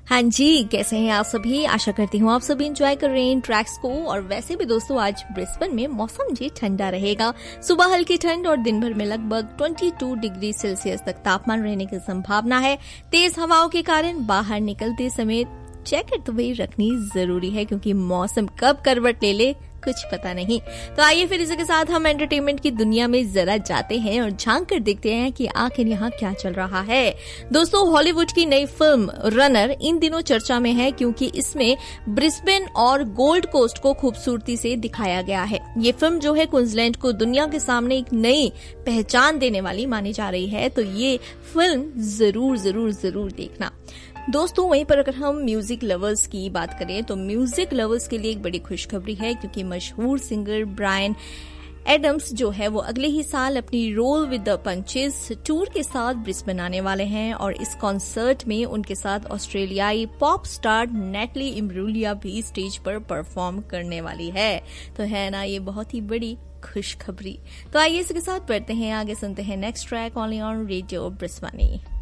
हाँ जी, कैसे हैं आप सभी? आशा करती हूँ आप सभी एंजॉय कर रहे हैं इन ट्रैक्स को। और वैसे भी दोस्तों, आज ब्रिस्बेन में मौसम जी ठंडा रहेगा। सुबह हल्की ठंड और दिन भर में लगभग 22 डिग्री सेल्सियस तक तापमान रहने की संभावना है। तेज हवाओं के कारण बाहर निकलते समय जैकेट तो वही रखनी जरूरी है, क्योंकि मौसम कब करवट ले ले कुछ पता नहीं। तो आइए फिर इसी के साथ हम एंटरटेनमेंट की दुनिया में जरा जाते हैं और झांक कर देखते हैं कि आखिर यहाँ क्या चल रहा है। दोस्तों, हॉलीवुड की नई फिल्म रनर इन दिनों चर्चा में है, क्योंकि इसमें ब्रिस्बेन और गोल्ड कोस्ट को खूबसूरती से दिखाया गया है। ये फिल्म जो है क्वींसलैंड को दुनिया के सामने एक नई पहचान देने वाली मानी जा रही है। तो ये फिल्म जरूर देखना। दोस्तों, वहीं पर अगर हम म्यूजिक लवर्स की बात करें तो म्यूजिक लवर्स के लिए एक बड़ी खुशखबरी है, क्योंकि मशहूर सिंगर ब्रायन एडम्स जो है वो अगले ही साल अपनी role with the punches tour के साथ ब्रिस्बेन आने वाले हैं। और इस कॉन्सर्ट में उनके साथ ऑस्ट्रेलियाई पॉप स्टार नेटली इम्ब्रूलिया भी स्टेज पर परफॉर्म करने वाली है। तो है ना ये बहुत ही बड़ी खुशखबरी। तो आइए इसके साथ बढ़ते हैं आगे, सुनते हैं next track only on radio Brisbane.